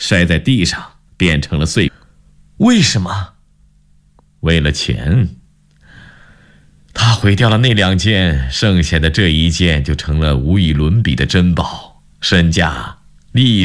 摔在地上，变成了碎。 为什么？ 为了钱。他毁掉了那2件，剩下的这1件就成了无与伦比的珍宝，身价